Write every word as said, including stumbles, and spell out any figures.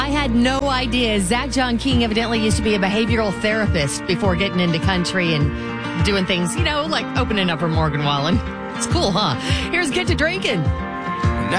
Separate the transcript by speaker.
Speaker 1: I had no idea. Zach John King evidently used to be a behavioral therapist before getting into country and doing things, you know, like opening up for Morgan Wallen. It's cool, huh? Here's Get to Drinking.